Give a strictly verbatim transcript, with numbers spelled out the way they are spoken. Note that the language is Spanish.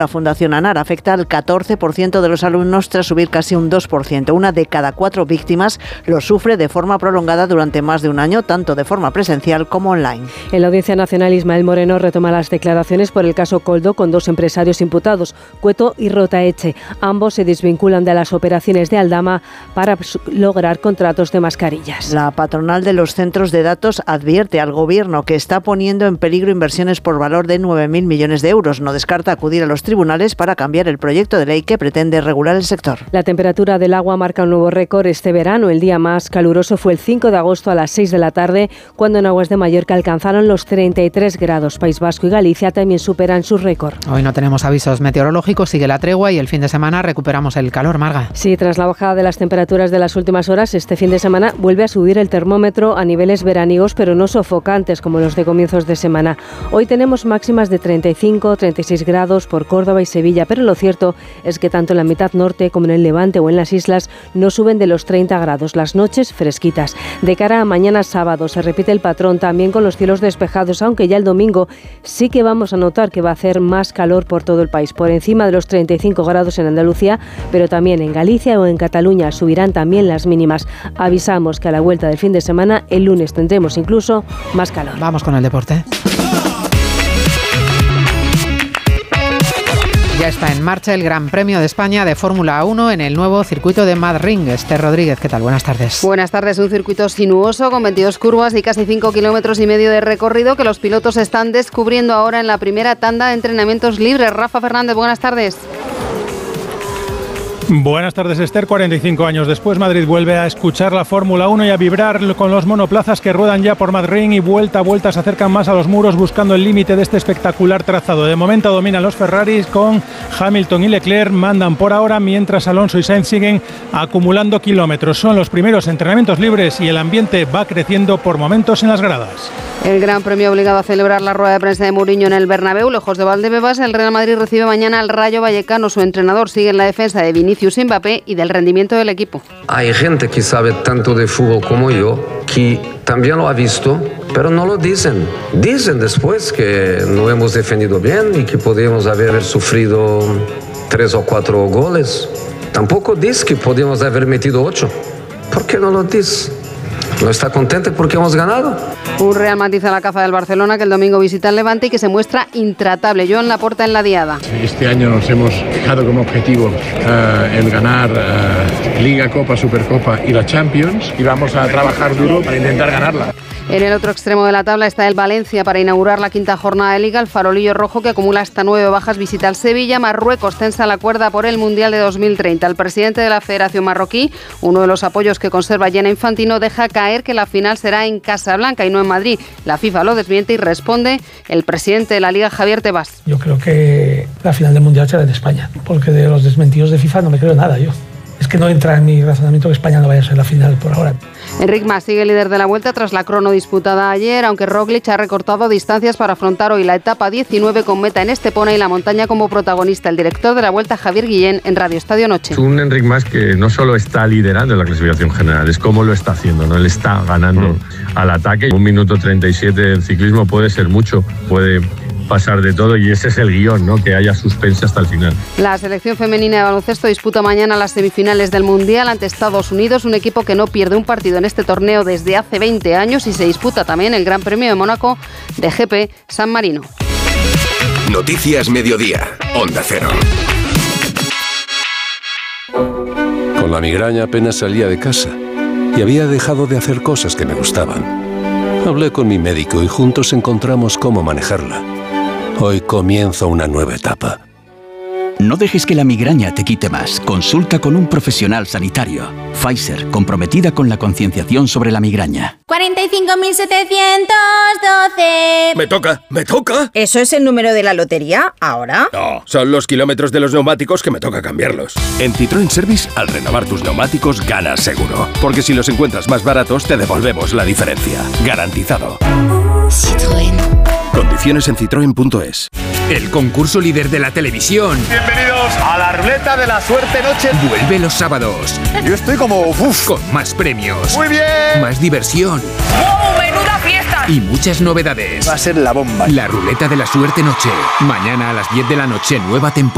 La Fundación ANAR afecta al catorce por ciento de los alumnos tras subir casi un dos por ciento. Una de cada cuatro víctimas lo sufre de forma prolongada durante más de un año, tanto de forma presencial como online. En la Audiencia Nacional, Ismael Moreno retoma las declaraciones por el caso Coldo con dos empresarios imputados, Cueto y Rotaeche. Ambos se desvinculan de las operaciones de Aldama para lograr contratos de mascarillas. La patronal de los centros de datos advierte al Gobierno que está poniendo en peligro inversiones por valor de nueve mil millones de euros. No descarta acudir a los tribunales para cambiar el proyecto de ley que pretende regular el sector. La temperatura del agua marca un nuevo récord este verano. El día más caluroso fue el cinco de agosto a las seis de la tarde, cuando en aguas de Mallorca alcanzaron los treinta y tres grados. País Vasco y Galicia también superan su récord. Hoy no tenemos avisos meteorológicos, sigue la tregua y el fin de semana recuperamos el calor, Marga. Sí, tras la bajada de las temperaturas de las últimas horas, este fin de semana vuelve a subir el termómetro a niveles veraniegos, pero no sofocantes como los de comienzos de semana. Hoy tenemos máximas de treinta y cinco, treinta y seis grados por Córdoba y Sevilla, pero lo cierto es que tanto en la mitad norte como en el Levante o en las islas no suben de los treinta grados, las noches fresquitas. De cara a mañana sábado se repite el patrón también con los cielos despejados, aunque ya el domingo sí que vamos a notar que va a hacer más calor por todo el país, por encima de los treinta y cinco grados en Andalucía, pero también en Galicia o en Cataluña subirán también las mínimas. Avisamos que a la vuelta del fin de semana, el lunes tendremos incluso más calor. Vamos con el deporte. Ya está en marcha el Gran Premio de España de Fórmula uno en el nuevo circuito de Madrid. Esther Rodríguez, ¿qué tal? Buenas tardes. Buenas tardes. Un circuito sinuoso con veintidós curvas y casi cinco kilómetros y medio de recorrido que los pilotos están descubriendo ahora en la primera tanda de entrenamientos libres. Rafa Fernández, buenas tardes. Buenas tardes, Esther. cuarenta y cinco años después, Madrid vuelve a escuchar la Fórmula uno y a vibrar con los monoplazas que ruedan ya por Madrid y vuelta a vuelta se acercan más a los muros buscando el límite de este espectacular trazado. De momento dominan los Ferraris con Hamilton y Leclerc, mandan por ahora, mientras Alonso y Sainz siguen acumulando kilómetros. Son los primeros entrenamientos libres y el ambiente va creciendo por momentos en las gradas. El Gran Premio obligado a celebrar la rueda de prensa de Mourinho en el Bernabéu, lejos de Valdebebas. El Real Madrid recibe mañana al Rayo Vallecano. Su entrenador sigue en la defensa de Vinicius y Mbappé y del rendimiento del equipo. Hay gente que sabe tanto de fútbol como yo, que también lo ha visto, pero no lo dicen. Dicen después que no hemos defendido bien y que podríamos haber sufrido tres o cuatro goles. Tampoco dice que podíamos haber metido ocho. ¿Por qué no lo dice? ¿No está contento porque hemos ganado? Un Real Madrid a la caza del Barcelona, que el domingo visita el Levante y que se muestra intratable. Joan Laporta en la diada. Este año nos hemos fijado como objetivo uh, el ganar uh, Liga, Copa, Supercopa y la Champions, y vamos a trabajar duro para intentar ganarla. En el otro extremo de la tabla está el Valencia para inaugurar la quinta jornada de Liga. El farolillo rojo, que acumula hasta nueve bajas, visita al Sevilla. Marruecos tensa la cuerda por el Mundial de dos mil treinta. El presidente de la Federación Marroquí, uno de los apoyos que conserva Gianni Infantino, deja caer que la final será en Casablanca y no en Madrid. La FIFA lo desmiente y responde el presidente de la Liga, Javier Tebas. Yo creo que la final del Mundial será en España, porque de los desmentidos de FIFA no me creo nada yo. Es que no entra en mi razonamiento que España no vaya a ser la final por ahora. Enric Mas sigue líder de la Vuelta tras la crono disputada ayer, aunque Roglic ha recortado distancias para afrontar hoy la etapa diecinueve con meta en Estepona y la montaña como protagonista. El director de la Vuelta, Javier Guillén, en Radio Estadio Noche. Es un Enric Mas que no solo está liderando la clasificación general, es cómo lo está haciendo, ¿no? Él está ganando mm. al ataque. Un minuto treinta y siete en ciclismo puede ser mucho, puede pasar de todo, y ese es el guión, ¿no? Que haya suspense hasta el final. La selección femenina de baloncesto disputa mañana las semifinales del Mundial ante Estados Unidos, un equipo que no pierde un partido en este torneo desde hace veinte años, y se disputa también el Gran Premio de Mónaco de G P San Marino. Noticias Mediodía, Onda Cero. Con la migraña apenas salía de casa y había dejado de hacer cosas que me gustaban. Hablé con mi médico y juntos encontramos cómo manejarla. Hoy comienza una nueva etapa. No dejes que la migraña te quite más. Consulta con un profesional sanitario. Pfizer, comprometida con la concienciación sobre la migraña. cuarenta y cinco mil setecientos doce. ¡Me toca! ¡Me toca! ¿Eso es el número de la lotería ahora? No, son los kilómetros de los neumáticos que me toca cambiarlos. En Citroën Service, al renovar tus neumáticos, ganas seguro. Porque si los encuentras más baratos, te devolvemos la diferencia. Garantizado. Citroën. Condiciones en citroen punto es. El concurso líder de la televisión. Bienvenidos a la ruleta de la suerte noche. Vuelve los sábados. Yo estoy como uf. Con más premios. Muy bien. Más diversión. ¡Wow! ¡Menuda fiesta! Y muchas novedades. Va a ser la bomba. La ruleta de la suerte noche. Mañana a las diez de la noche, nueva temporada.